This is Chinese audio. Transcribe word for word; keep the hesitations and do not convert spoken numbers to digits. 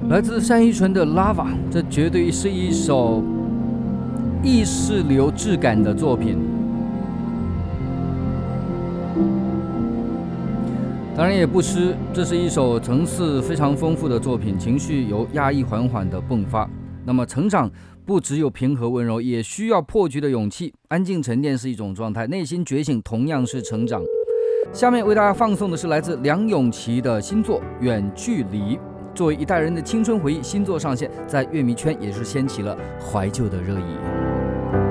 来自单依纯的《Lava》，这绝对是一首意识流质感的作品。当然也不失，这是一首层次非常丰富的作品，情绪由压抑缓缓的迸发。那么成长不只有平和温柔，也需要破局的勇气。安静沉淀是一种状态，内心觉醒同样是成长。下面为大家放送的是来自梁咏琪的新作《远距离》。作为一代人的青春回忆，新作上线，在乐迷圈也是掀起了怀旧的热议。